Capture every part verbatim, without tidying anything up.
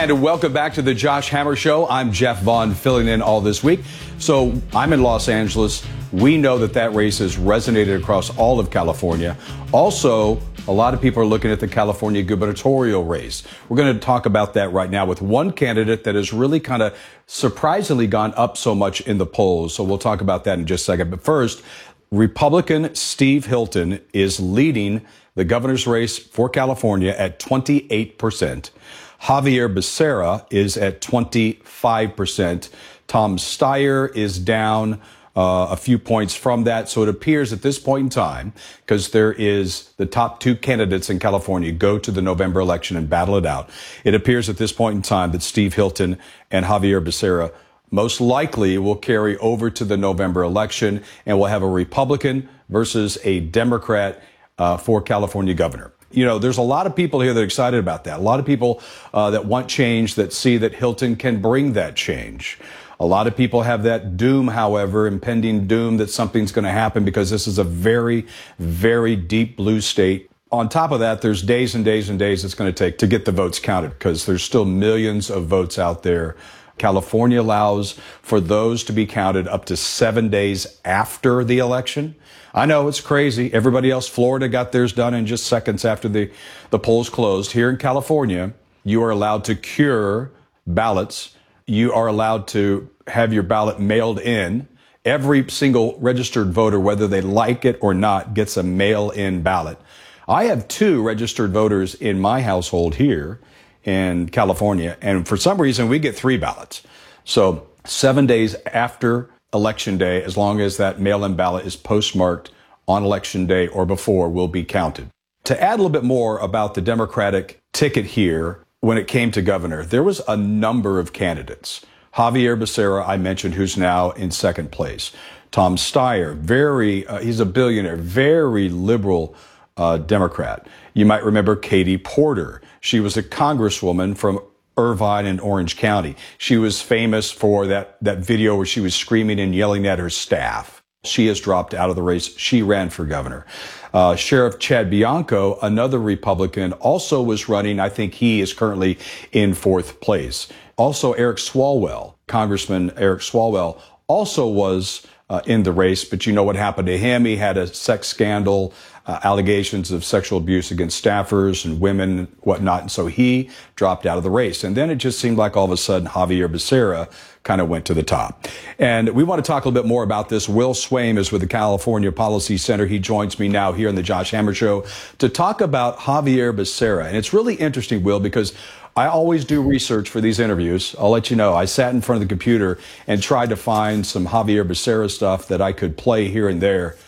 And welcome back to the Josh Hammer Show. I'm Jeff Vaughn, filling in all this week. So I'm in Los Angeles. We know that that race has resonated across all of California. Also, a lot of people are looking at the California gubernatorial race. We're going to talk about that right now with one candidate that has really kind of surprisingly gone up so much in the polls. So we'll talk about that in just a second. But first, Republican Steve Hilton is leading the governor's race for California at twenty-eight percent. Xavier Becerra is at twenty-five percent. Tom Steyer is down uh, a few points from that. So it appears at this point in time, because there is the top two candidates in California go to the November election and battle it out. It appears at this point in time that Steve Hilton and Xavier Becerra most likely will carry over to the November election, and we'll have a Republican versus a Democrat uh, for California governor. You know, there's a lot of people here that are excited about that. A lot of people uh, that want change, that see that Hilton can bring that change. A lot of people have that doom, however, impending doom that something's going to happen because this is a very, very deep blue state. On top of that, there's days and days and days it's going to take to get the votes counted because there's still millions of votes out there. California allows for those to be counted up to seven days after the election. I know it's crazy. Everybody else, Florida got theirs done in just seconds after the, the polls closed. Here in California, you are allowed to cure ballots. You are allowed to have your ballot mailed in. Every single registered voter, whether they like it or not, gets a mail-in ballot. I have two registered voters in my household here in California, and for some reason, we get three ballots. So seven days after Election Day, as long as that mail-in ballot is postmarked on Election Day or before, will be counted. To add a little bit more about the Democratic ticket here, when it came to governor, there was a number of candidates. Xavier Becerra, I mentioned, who's now in second place. Tom Steyer, very, uh, he's a billionaire, very liberal uh, Democrat. You might remember Katie Porter. She was a congresswoman from Irvine and Orange County. She was famous for that, that video where she was screaming and yelling at her staff. She has dropped out of the race. She ran for governor. Uh, Sheriff Chad Bianco, another Republican, also was running. I think he is currently in fourth place. Also, Eric Swalwell, Congressman Eric Swalwell, also was uh, in the race. But you know what happened to him? He had a sex scandal, uh, allegations of sexual abuse against staffers and women and whatnot. And so he dropped out of the race. And then it just seemed like all of a sudden Xavier Becerra kind of went to the top. And we want to talk a little bit more about this. Will Swaim is with the California Policy Center. He joins me now here on the Josh Hammer Show to talk about Xavier Becerra. And it's really interesting, Will, because I always do research for these interviews. I'll let you know. I sat in front of the computer and tried to find some Xavier Becerra stuff that I could play here and there.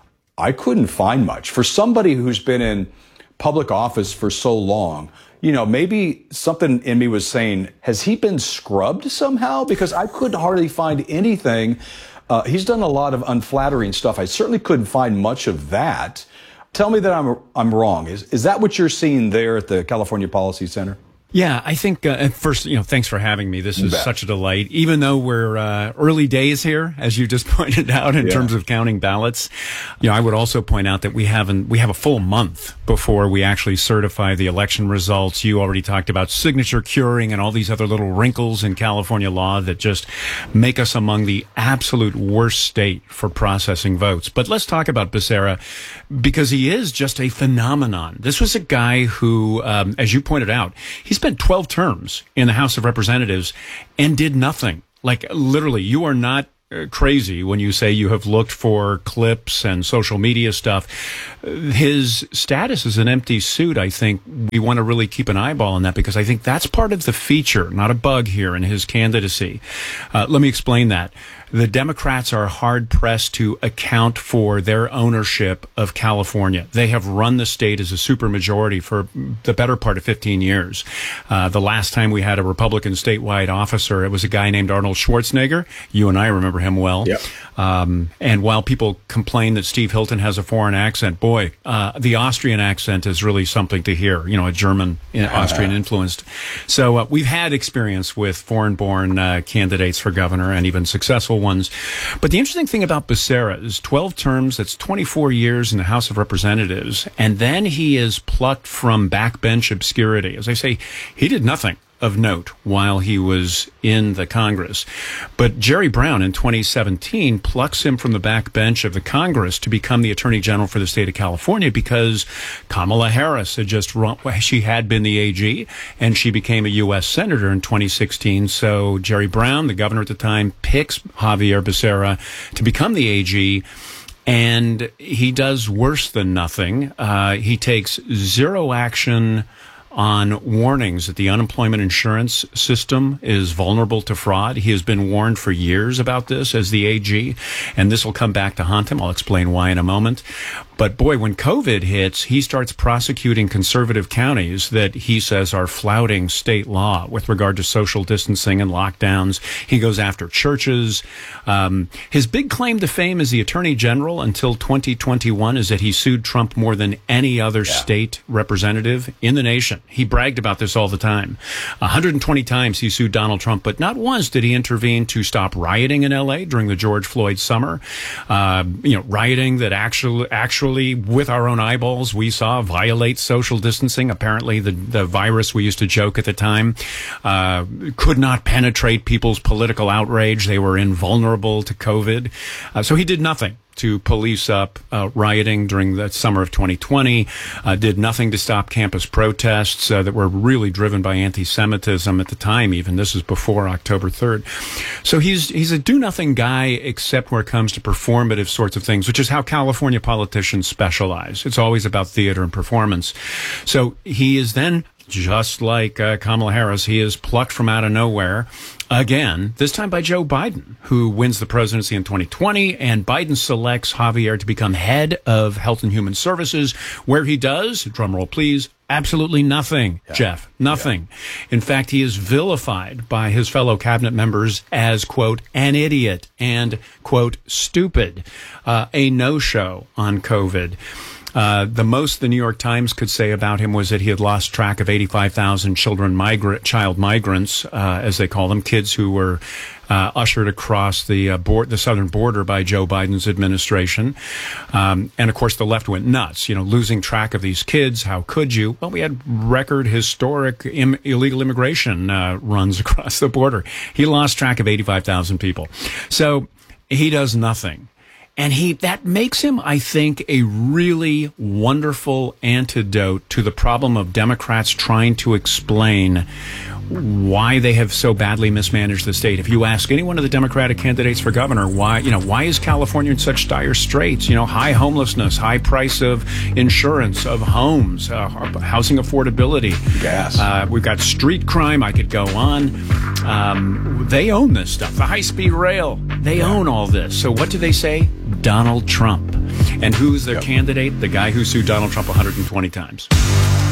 I couldn't find much. For somebody who's been in public office for so long, you know, maybe something in me was saying, has he been scrubbed somehow? Because I couldn't hardly find anything. Uh, he's done a lot of unflattering stuff. I certainly couldn't find much of that. Tell me that I'm I'm wrong. Is is that what you're seeing there at the California Policy Center? Yeah, I think, uh, at first, you know, thanks for having me. This is such a delight. Even though we're uh, early days here, as you just pointed out, in yeah. terms of counting ballots, you know, I would also point out that we haven't, we have a full month before we actually certify the election results. You already talked about signature curing and all these other little wrinkles in California law that just make us among the absolute worst state for processing votes. But let's talk about Becerra, because he is just a phenomenon. This was a guy who, um, as you pointed out, he's spent twelve terms in the House of Representatives and did nothing. Like, literally, you are not uh, crazy when you say you have looked for clips and social media stuff. His status as an empty suit, I think we want to really keep an eyeball on that, because I think that's part of the feature, not a bug here in his candidacy. Uh, let me explain that. The Democrats are hard-pressed to account for their ownership of California. They have run the state as a supermajority for the better part of fifteen years. Uh, the last time we had a Republican statewide officer, it was a guy named Arnold Schwarzenegger. You and I remember him well. Yep. Um, and while people complain that Steve Hilton has a foreign accent, boy, uh, the Austrian accent is really something to hear, you know, a German, uh, Austrian influenced. So uh, we've had experience with foreign-born uh, candidates for governor and even successful ones. But the interesting thing about Becerra is twelve terms, that's twenty-four years in the House of Representatives, and then he is plucked from backbench obscurity. As I say, he did nothing of note while he was in the Congress. But Jerry Brown in twenty seventeen plucks him from the backbench of the Congress to become the Attorney General for the state of California because Kamala Harris had just run, she had been the A G and she became a U S Senator in twenty sixteen. So Jerry Brown, the governor at the time, picks Xavier Becerra to become the A G. And he does worse than nothing. Uh, he takes zero action on warnings that the unemployment insurance system is vulnerable to fraud. He has been warned for years about this as the A G, and this will come back to haunt him. I'll explain why in a moment. But boy, when COVID hits, he starts prosecuting conservative counties that he says are flouting state law with regard to social distancing and lockdowns. He goes after churches. Um, his big claim to fame as the Attorney General until twenty twenty-one is that he sued Trump more than any other yeah. state representative in the nation. He bragged about this all the time. one hundred twenty times he sued Donald Trump, but not once did he intervene to stop rioting in L A during the George Floyd summer. Uh, you know, rioting that actually, actually, with our own eyeballs, we saw violate social distancing. Apparently, the, the virus, we used to joke at the time, uh, could not penetrate people's political outrage. They were invulnerable to COVID. Uh, so he did nothing to police up uh, rioting during the summer of twenty twenty, uh, did nothing to stop campus protests uh, that were really driven by anti-Semitism at the time even. This is before October third. So he's he's a do-nothing guy except where it comes to performative sorts of things, which is how California politicians specialize. It's always about theater and performance. So he is then, just like uh, Kamala Harris, he is plucked from out of nowhere again, this time by Joe Biden, who wins the presidency in twenty twenty, and Biden selects Xavier to become head of Health and Human Services, where he does, drumroll please, absolutely nothing, yeah. Jeff, nothing. Yeah. In fact, he is vilified by his fellow cabinet members as, quote, an idiot and, quote, stupid, uh, a no-show on COVID. Uh, the most the New York Times could say about him was that he had lost track of eighty-five thousand children, migrant, child migrants, uh, as they call them, kids who were uh, ushered across the uh, board, the southern border by Joe Biden's administration. Um, and of course, the left went nuts, you know, losing track of these kids. How could you? Well, we had record historic Im- illegal immigration uh, runs across the border. He lost track of eighty-five thousand people. So he does nothing. And he, that makes him, I think, a really wonderful antidote to the problem of Democrats trying to explain why they have so badly mismanaged the state. If you ask any one of the Democratic candidates for governor, why, you know, why is California in such dire straits? You know, high homelessness, high price of insurance, of homes, uh, housing affordability. Gas. Uh, we've got street crime. I could go on. Um, they own this stuff. The high-speed rail. They yeah. own all this. So what do they say? Donald Trump. And who's their yep. candidate? The guy who sued Donald Trump one hundred twenty times.